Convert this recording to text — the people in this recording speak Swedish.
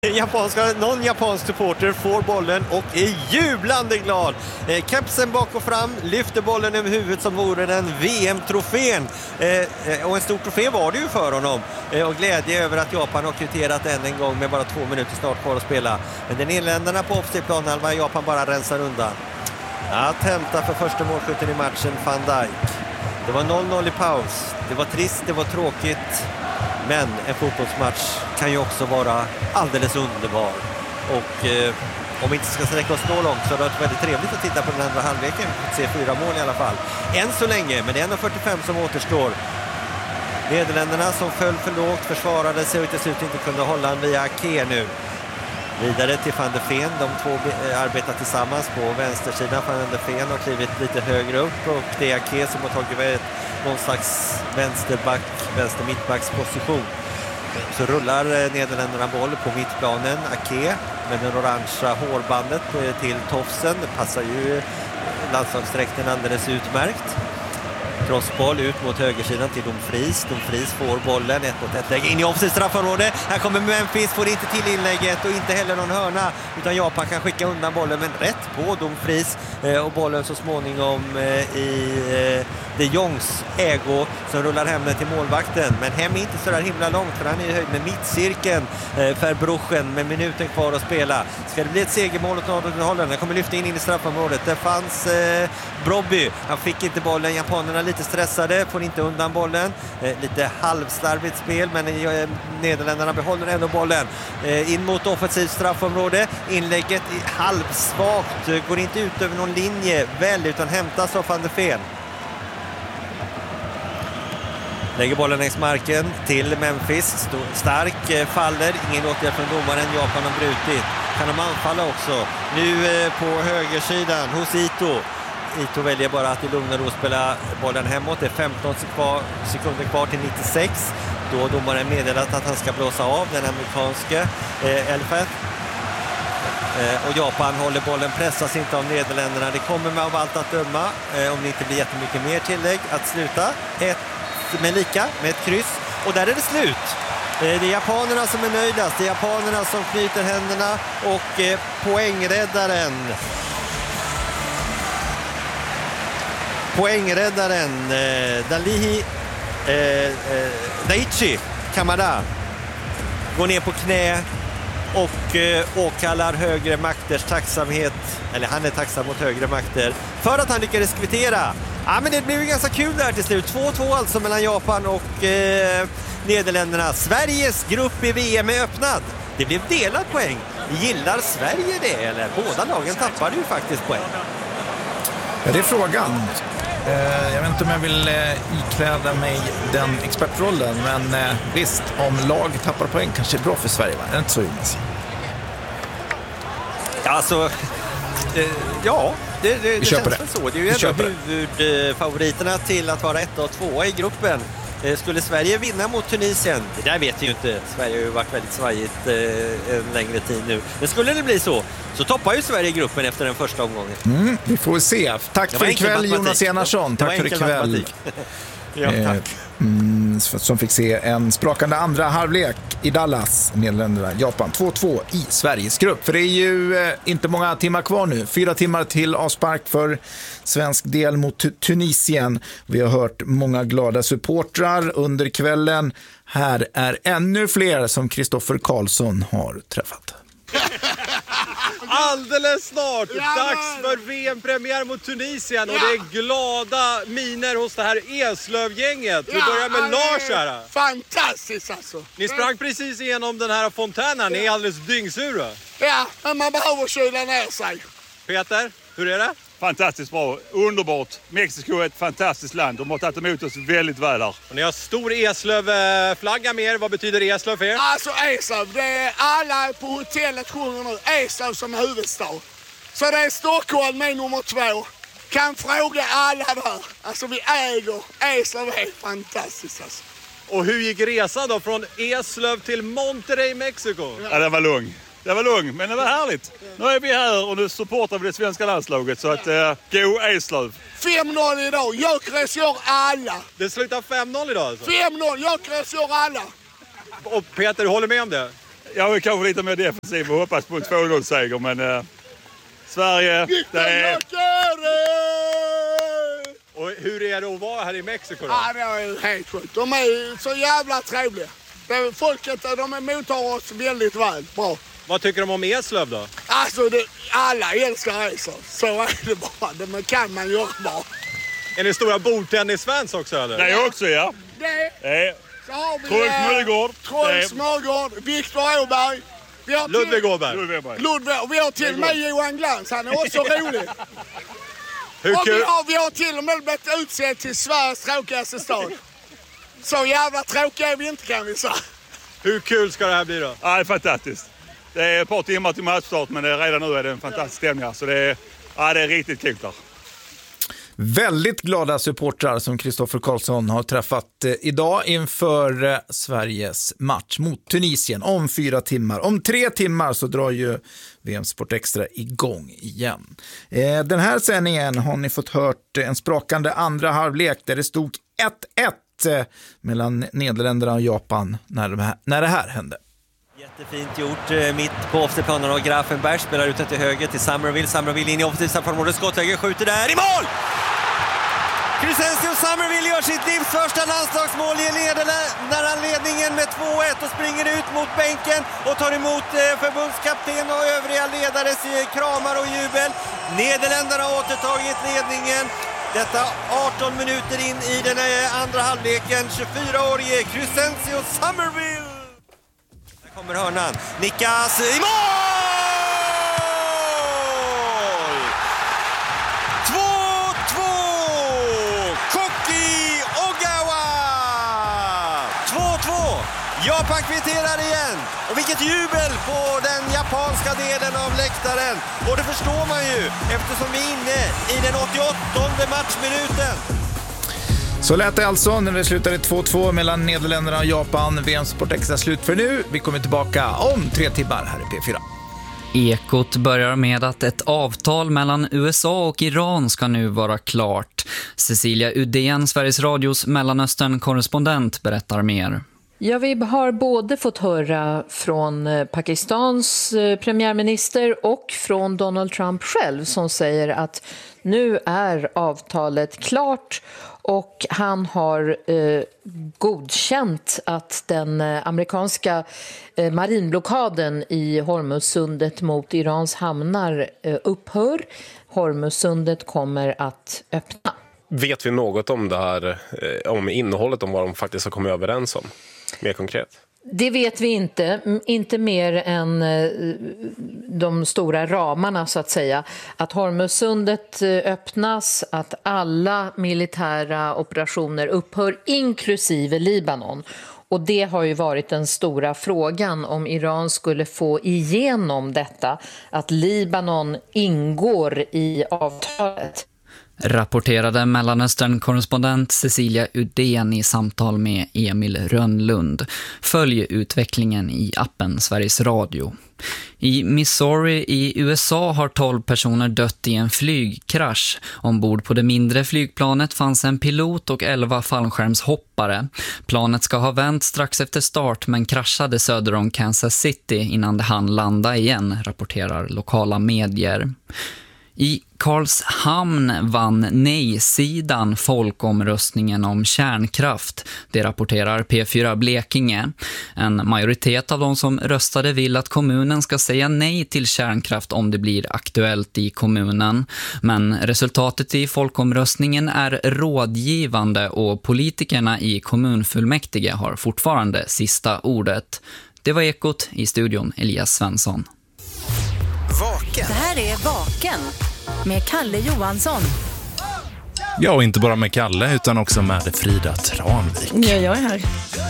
Någon japansk supporter får bollen och är jublande glad. Kepsen bak och fram, lyfter bollen över huvudet som vore den VM-trofén. Och en stor trofé var det ju för honom. Och glädje över att Japan har kvitterat än en gång med bara 2 minuter snart kvar att spela. Men den Nederländerna på offside planhalva, Japan bara rensar undan. Att hämta för första målskytten i matchen, Van Dijk. Det var 0-0 i paus. Det var trist, det var tråkigt. Men en fotbollsmatch kan ju också vara alldeles underbar. Och om vi inte ska sträcka oss så långt så har det varit väldigt trevligt att titta på den andra halvleken. Se 4 mål i alla fall. Än så länge, men det är 1:45 som återstår. Nederländerna som föll för lågt, försvarade sig och till slut inte kunde hålla en via Ake nu. Vidare till Van der Ven. De två arbetar tillsammans på vänstersidan. Van der Ven har klivit lite högre upp och det är Ake som har tagit någon slags vänster mittbacksposition. Så rullar Nederländerna boll på mittplanen. Ake med den orangea hårbandet till tofsen. Det passar ju landslagsdräkten alldeles utmärkt. Crossboll ut mot högersidan till Dumfries. Dumfries får bollen 1-1 läge in i offside straffområde. Här kommer Memphis, får inte till inlägget och inte heller någon hörna. Utan Japan kan skicka undan bollen, men rätt på Dumfries. Och bollen så småningom i de Jongs ägo som rullar hem den till målvakten. Men hem är inte så där himla långt för han är i höjd med mittcirkeln för Bruchen med minuten kvar att spela. Ska det bli ett segermål åt Nederländerna? Den kommer lyfta in i straffområdet. Det fanns Brobby. Han fick inte bollen. Japanerna lite stressade, får inte undan bollen. Lite halvslarvigt spel, men Nederländerna behåller ändå bollen. In mot offensivt straffområde. Inlägget är halvsvagt. Går inte ut över någon linje väl, utan hämtas av Van der Ven. Lägger bollen längs marken till Memphis. Stark faller. Ingen åtgärd från domaren. Japan har brutit. Kan de anfalla också. Nu på högersidan hos Ito. Ito väljer bara att i lugn och ro spela bollen hemåt. Det är 15 sekunder kvar till 96. Då domaren meddelat att han ska blåsa av den amerikanska Elfet. Och Japan håller bollen, pressas inte av Nederländerna. Det kommer med av allt att döma, om det inte blir jättemycket mer tillägg, att sluta med ett kryss. Och där är det slut. Det är japanerna som är nöjdast. Det är japanerna som knyter händerna och poängräddaren Daichi Kamada går ner på knä och åkallar högre makters tacksamhet, eller han är tacksam mot högre makter för att han lyckades kvittera. Ja, men det blev ju ganska kul där till slut. 2-2 alltså mellan Japan och Nederländerna. Sveriges grupp i VM är öppnad. Det blev delad poäng. Gillar Sverige det, eller? Båda lagen tappade ju faktiskt poäng. Ja, det är frågan. Jag vet inte om jag vill ikläda mig den expertrollen, men visst, om lag tappar poäng kanske är bra för Sverige, va? Är det inte så, Jonas? Alltså, ja, det känns väl så. Det är ju ändå huvudfavoriterna till att vara 1 och 2 i gruppen. Skulle Sverige vinna mot Tunisien? Det där vet vi ju inte. Sverige har ju varit väldigt svajigt en längre tid nu. Men skulle det bli så toppar ju Sverige gruppen efter den första omgången. Vi får se. Tack för ikväll, Jonas Enarsson. Tack för ikväll. Ja, tack. Som fick se en sprakande andra halvlek i Dallas, Nederländerna, Japan 2-2 i Sveriges grupp. För det är ju inte många timmar kvar nu. 4 timmar till avspark för svensk del mot Tunisien. Vi har hört många glada supportrar under kvällen. Här är ännu fler som Kristoffer Karlsson har träffat. Alldeles snart, dags för VM-premiär mot Tunisien och det är glada miner hos det här Eslöv-gänget. Vi börjar med Lars här. Fantastiskt alltså. Ni sprang precis igenom den här fontänen, ni är alldeles dyngsura. Ja, men man behöver kyla ner sig. Peter, hur är det? Fantastiskt bra, underbart. Mexiko är ett fantastiskt land. De har tagit emot oss väldigt väl där. Och ni har stor Eslöv-flagga med er. Vad betyder Eslöv för er? Alltså Eslöv, det är alla på hotellet sjunger nu Eslöv som huvudstad. Så det är Stockholm med nummer 2. Kan fråga alla där. Alltså vi äger Eslöv, är fantastiskt alltså. Och hur gick resan då från Eslöv till Monterrey, Mexiko? Ja, det var lugn. Det var lugnt, men det var härligt. Nu är vi här och nu supportar vi det svenska landslaget. Så att gå Eslöv. 5-0 idag. Jökres gör alla. Det slutar 5-0 idag alltså? 5-0. Jökres gör alla. Och Peter, du håller med om det? Jag är kanske lite mer defensiv och hoppas på en 2-0-seger, men Sverige, det är... Och hur är det att vara här i Mexiko då? Ja, det är helt sjukt. De är så jävla trevliga. Folket, de mottar oss väldigt väl. Bra. Vad tycker de om Eslöv då? Alltså, alla älskar Eslöv. Så är det bara. Det kan man göra bara. Är ni stora bordtennisfans också eller? Det är också, ja. Det. Så har vi Troels Smörgård. Troels Smörgård, Viktor Åberg. Ludvig Åberg. Vi har till och med Johan Glans. Han är också rolig. Hur kul? Vi har till och med blivit utsedd till Sveriges tråkigaste stad. Så jävla tråkiga är vi inte, kan vi säga. Hur kul ska det här bli då? Ja, det är fantastiskt. Det är ett par timmar till matchstart, men redan nu är det en fantastisk stämning. Så det är riktigt kul där. Väldigt glada supportrar som Kristoffer Karlsson har träffat idag inför Sveriges match mot Tunisien om 4 timmar. Om 3 timmar så drar ju VM Sport Extra igång igen. Den här sändningen har ni fått hört en sprakande andra halvlek där det stod 1-1 mellan Nederländerna och Japan när det här hände. Jättefint gjort mitt på offsideplanen, och Grafenberg spelar ut till höger till Summerville in i offside-straffområdet, skottläge, skjuter där i mål! Crescencio Summerville gör sitt livs första landslagsmål i ledningen med 2-1 och springer ut mot bänken och tar emot förbundskapten och övriga ledares kramar och jubel. Nederländerna har återtagit ledningen. Detta 18 minuter in i den andra halvleken. 24-årige Crescencio Summerville. Där kommer hörnan. Nickas i mål! 2-2! Koki Ogawa! 2-2! Japan kvitterar igen. Och vilket jubel på den japanska delen av läktaren. Och det förstår man ju eftersom vi är inne i den 88:e matchminuten. Så lät det alltså när det slutade 2-2 mellan Nederländerna och Japan. VM Sport Extra slut för nu. Vi kommer tillbaka om 3 timmar här i P4. Ekot börjar med att ett avtal mellan USA och Iran ska nu vara klart. Cecilia Udén, Sveriges Radios Mellanöstern-korrespondent, berättar mer. Ja, vi har både fått höra från Pakistans premiärminister och från Donald Trump själv som säger att nu är avtalet klart och han har godkänt att den amerikanska marinblockaden i Hormuzsundet mot Irans hamnar upphör. Hormuzsundet kommer att öppna. Vet vi något om det här, om innehållet, om vad de faktiskt har kommit överens om? Mer konkret? Det vet vi inte mer än de stora ramarna så att säga. Att Hormuzsundet öppnas, att alla militära operationer upphör inklusive Libanon. Och det har ju varit den stora frågan om Iran skulle få igenom detta, att Libanon ingår i avtalet. Rapporterade Mellanöstern-korrespondent Cecilia Udén i samtal med Emil Rönnlund. Följ utvecklingen i appen Sveriges Radio. I Missouri i USA har 12 personer dött i en flygkrasch. Ombord på det mindre flygplanet fanns en pilot och 11 fallskärmshoppare. Planet ska ha vänt strax efter start men kraschade söder om Kansas City innan det hann landa igen, rapporterar lokala medier. I Karlshamn vann nej-sidan folkomröstningen om kärnkraft. Det rapporterar P4 Blekinge. En majoritet av de som röstade vill att kommunen ska säga nej till kärnkraft om det blir aktuellt i kommunen. Men resultatet i folkomröstningen är rådgivande och politikerna i kommunfullmäktige har fortfarande sista ordet. Det var Ekot, i studion Elias Svensson. Vaken. Det här är Vaken med Kalle Johansson. Ja, och inte bara med Kalle utan också med Frida Tranvik. Ja, jag är här.